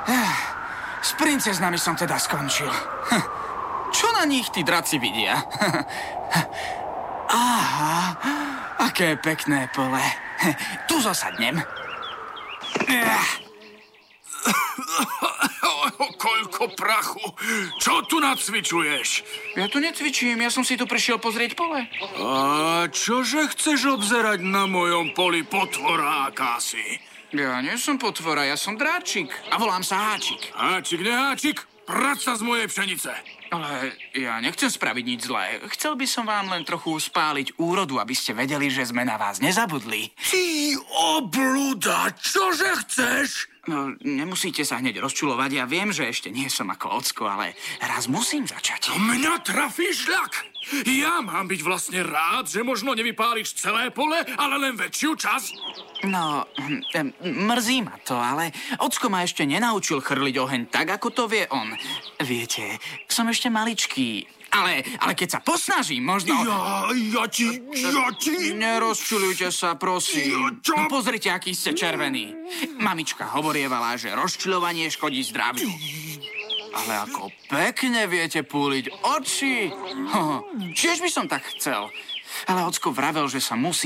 S princeznami som teda skončil. Čo na nich tí draci vidia? Aha, aké pekné pole. Tu zosadnem. Koľko prachu! Čo tu nacvičuješ? Ja tu necvičím, ja som si tu prišiel pozrieť pole. A čože chceš obzerať na mojom poli, potvora akási? Ja nie som potvora, ja som dráčik. A volám sa Háčik. Háčik, neháčik, prať sa z mojej pšenice. Ale ja nechcem spraviť nič zlé. Chcel by som vám len trochu spáliť úrodu, aby ste vedeli, že sme na vás nezabudli. Ty obluda, čože chceš? No, nemusíte sa hneď rozčulovať. Ja viem, že ešte nie som ako ocko, ale raz musím začať. Mňa trafíš ľak. Ja mám byť vlastne rád, že možno nevypáliš celé pole, ale len väčšiu časť. No, mrzí ma to, ale ocko ma ešte nenaučil chrliť oheň tak, ako to vie on. Viete, som ešte maličký. Ale keď sa posnažím, možno... Ja ti... Nerozčulujte sa, prosím. Čo? No, pozrite, aký ste červený. Mamička hovorievala, že rozčuľovanie škodí zdraviu. Ale ako pekne viete púliť oči. Tiež by som tak chcel. Ale ocko vravel, že sa musí